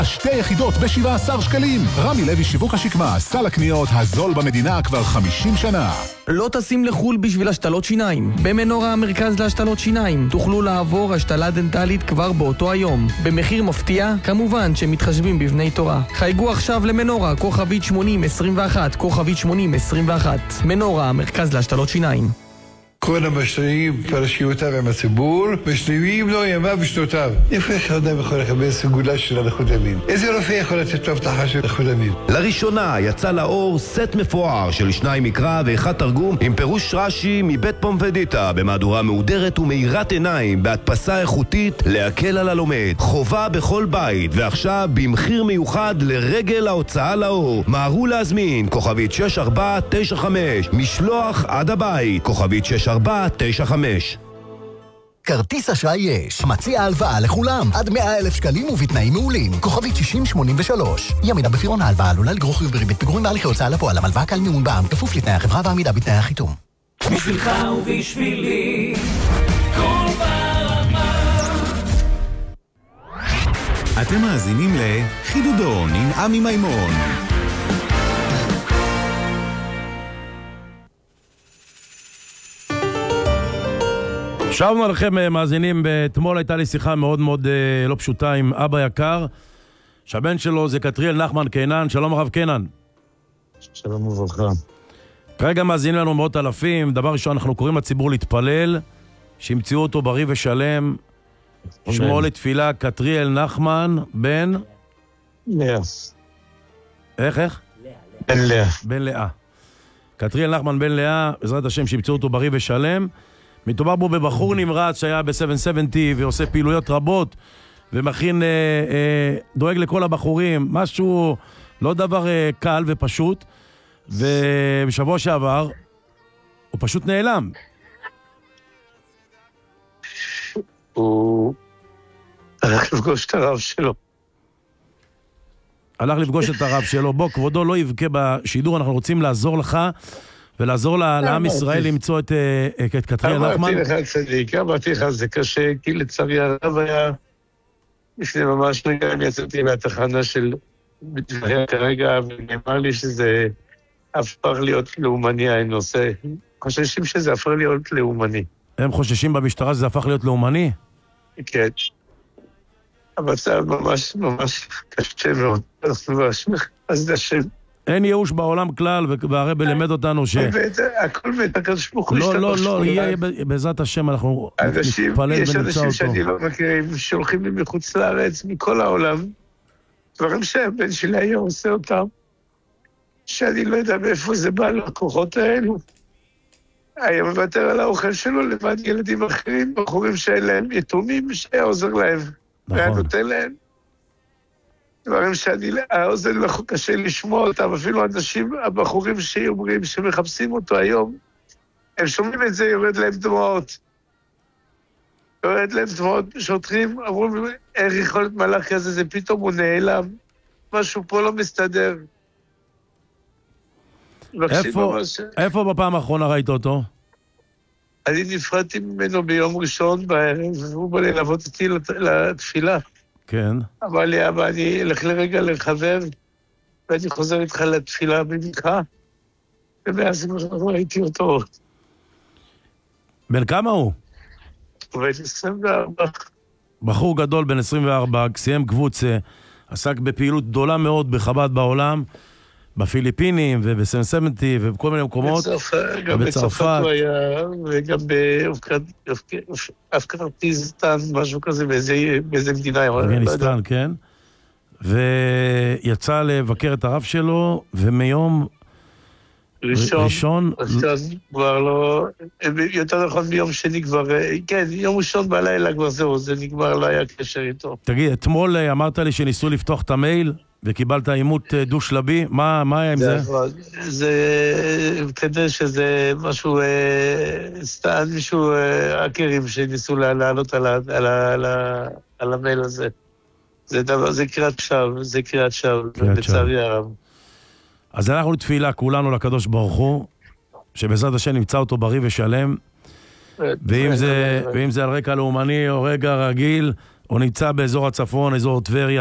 שתי יחידות ב-17 שקלים. רמי לוי שיווק השקמה, סל הקניות הזול במדינה כבר 50 שנה. לא טסים לחול בשביל השתלות שיניים. במנורה המרכז להשתלות שיניים תוכלו לעבור השתלה דנטלית כבר באותו היום. במחיר מפתיע, כמובן שמתחשבים בבני תורה. חייגו עכשיו למנורה, כוכבית 8021, כוכבית 8021. מנורה המרכז להשתלות שיניים. כל המשתנים פרשיותיו עם הציבור, משלימים לו ימיו ושנותיו. איפה איך אדם יכול לקבל סגולה של הנכות המין? איזה רופא יכול לתת לו הבטחה של נכות המין? לראשונה יצא לאור סט מפואר של 2 מקרא ו1 תרגום עם פירוש רש"י מבית פומפדיטה במהדורה מהודרת ומאירת עיניים בהדפסה איכותית להקל על הלומד. חובה בכל בית, ועכשיו במחיר מיוחד לרגל ההוצאה לאור. מהרו להזמין, כוכבית 6495, משלוח עד הבית, כוכבית 6495. כרטיס אשראי יש. מציע הלוואה לכולם. עד 100,000 שקלים ובתנאים מעולים. כוכבית 6083. ימינה בפירעון ההלוואה עלולה לגרור חיוב בריבית פיגורים בהליכי הוצאה לפועל. המלוואה קל מימון בע"מ כפוף לתנאי החברה ועמידה בתנאי החיתום. בשבילך ובשבילי כל ברמה. אתם מאזינים לחידודון עם עמי מימון. שבנו לכם מאזינים, אתמול הייתה לי שיחה מאוד מאוד לא פשוטה עם אבא יקר, שהבן שלו זה קטריאל נחמן קינן. שלום הרב קינן. שלום וברכה. כרגע מאזינים לנו מאות אלפים. דבר ראשון, אנחנו קוראים לציבור להתפלל, שימצאו אותו בריא ושלם. שמו לתפילה קטריאל נחמן בן... לאה. איך? בן לאה. בן לאה. קטריאל נחמן בן לאה, בעזרת השם שימצאו אותו בריא ושלם. מדובר בו בבחור נמרץ שהיה ב-770 ועושה פעילויות רבות ומכין, דואג לכל הבחורים, משהו לא דבר קל ופשוט. ובשבוע שעבר הוא פשוט נעלם. הוא הלך לפגוש את הרב שלו. הלך לפגוש את הרב שלו. בוא, כבודו לא יבכה בשידור, אנחנו רוצים לעזור לך ולעזור לעם ישראל למצוא את קטריאל נחמן. אמרתי לך צדיק, אמרתי לך, זה קשה, כי לצערי הרב היה, לפני ממש רגע, אני יצאתי מהתחנה של בטבריה כרגע, ונאמר לי שזה הפך להיות לאומני הנושא. חוששים שזה הפך להיות לאומני. הם חוששים במשטרה שזה הפך להיות לאומני? כן. המצב ממש ממש קשה מאוד. אז זה השם. אין ייאוש בעולם כלל, והרב לימד אותנו ש... הכל הקדוש ברוך הוא לא, יהיה בעזרת השם, אנחנו נתפלל ונמצא אותו. יש אנשים שאני לא מכירים, שהולכים לי מחוץ לארץ, מכל העולם, דברים שהבן שלי היה עושה אותם, שאני לא יודע מאיפה זה בא לכוחות האלו. היה מוותר על האוכל שלו לבד ילדים אחרים, בחורים שאין להם יתומים, שהיה עוזר להם, והיה נותן להם. דברים האוזן לא קשה לשמוע אותם, אפילו אנשים, הבחורים שאומרים, שמחפשים אותו היום, הם שומעים את זה, יורד להם דמעות. יורד להם דמעות, שוטרים, אמרו, איך יכול להיות מלאך כזה, זה פתאום הוא נעלם. משהו פה לא מסתדר. איפה בפעם האחרונה ראית אותו? אני נפרדתי ממנו ביום ראשון בערב, והוא בא ללוות אותי לתפילה. כן. אמר לי, אבא, אני אלך לרגע לחבר, ואני חוזר איתך לתפילה במנחה, ומאז ראיתי אותו. בן כמה הוא? הוא בן 24. בחור גדול, בן 24, סיים קבוצה, עסק בפעילות גדולה מאוד בחב"ד בעולם, בפיליפינים ובסנסמנטי ובכל מיני מקומות. גם בצרפת הוא היה, וגם באפגניסטן, משהו כזה, באיזה מדינה. אפגניסטן, כן. ויצא לבקר את הרב שלו, ומיום ראשון כבר לא, יותר נכון ביום שני כבר, כן, יום ראשון בלילה כבר זהו, זה נגמר, לא היה קשר איתו. תגיד, אתמול אמרת לי שניסו לפתוח את המייל, וקיבלת אימות דו-שלבי, מה היה עם זה? זה כדי שזה משהו, סתם מישהו אקרים שניסו לעלות על המייל הזה. זה קריאת שווא, זה קריאת שווא, בצערי הרב. אז אנחנו לתפילה כולנו לקדוש ברוך הוא, שבעזרת השם נמצא אותו בריא ושלם, ואם זה על רקע לאומני או רגע רגיל, או נמצא באזור הצפון, אזור טבריה,